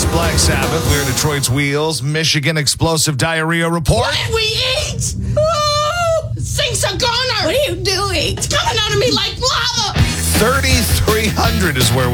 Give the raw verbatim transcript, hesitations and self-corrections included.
Black Sabbath. We're Detroit's Wheels. Michigan explosive diarrhea report. What we eat? Oh, things are goner. What are you doing? It's coming out of me like lava. thirty-three hundred is where